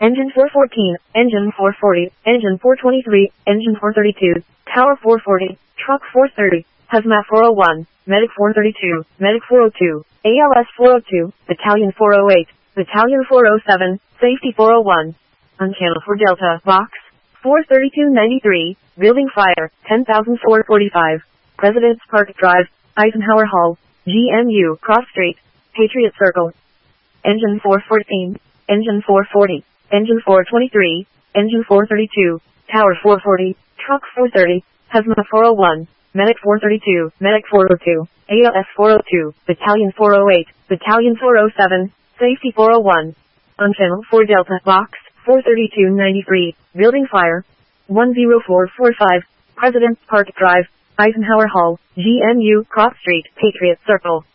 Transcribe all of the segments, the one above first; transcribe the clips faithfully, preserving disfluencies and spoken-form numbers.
Engine four fourteen, Engine four forty, Engine four twenty-three, Engine four thirty-two, Tower four forty, Truck four thirty, Hazmat four oh one, Medic four thirty-two, Medic four oh two, A L S four oh two, Battalion four oh eight, Battalion four oh seven, Safety four oh one. On Channel four Delta, Box four thirty-two ninety-three, Building Fire, ten thousand four hundred forty-five, President's Park Drive, Eisenhower Hall, G M U, Cross Street, Patriot Circle. Engine four fourteen, Engine four forty, Engine four twenty-three, Engine four thirty-two, Tower four forty, Truck four thirty, Hazmat four oh one, Medic four thirty-two, Medic four oh two, A L S four oh two, Battalion four oh eight, Battalion four oh seven, Safety four oh one. On Channel four Delta, Box four thirty-two ninety-three, Building Fire, one oh four forty-five, President's Park Drive, Eisenhower Hall, G M U, Cross Street, Patriot Circle.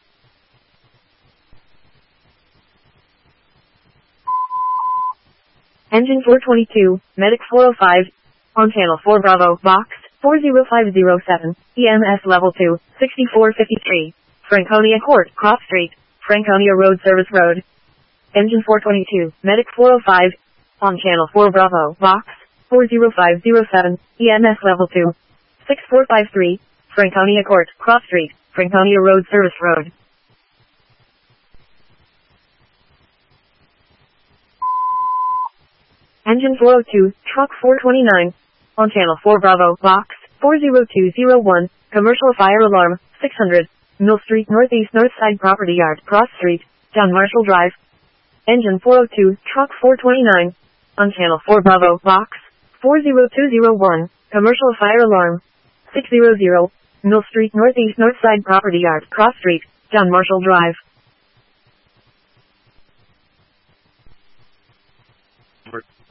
Engine four twenty-two, Medic four oh five. On Channel four Bravo, Box four oh five oh seven, E M S Level two, sixty-four fifty-three, Franconia Court, Cross Street, Franconia Road Service Road. Engine four twenty-two, Medic four oh five. On Channel four Bravo, Box four oh five oh seven, E M S Level two, sixty-four fifty-three, Franconia Court, Cross Street, Franconia Road Service Road. Engine four oh two, Truck four twenty-nine. On Channel four Bravo, Box four oh two oh one, Commercial Fire Alarm, six hundred, Mill Street Northeast Northside Property Yard, Cross Street, John Marshall Drive. Engine four oh two, Truck four twenty-nine. On Channel four Bravo, Box four oh two oh one, Commercial Fire Alarm, six hundred, Mill Street Northeast Northside Property Yard, Cross Street, John Marshall Drive.